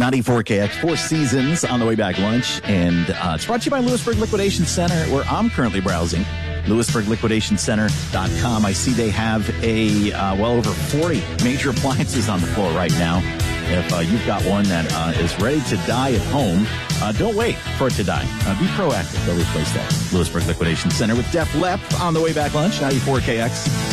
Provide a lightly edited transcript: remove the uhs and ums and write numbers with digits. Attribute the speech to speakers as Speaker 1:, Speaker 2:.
Speaker 1: 94KX, Four Seasons on the way back lunch. And it's brought to you by Lewisburg Liquidation Center, where I'm currently browsing. LewisburgLiquidationCenter.com. I see they have well over 40 major appliances on the floor right now. If you've got one that is ready to die at home, don't wait for it to die. Be proactive. They'll replace that. Lewisburg Liquidation Center with Def Lepp on the way back lunch, 94KX.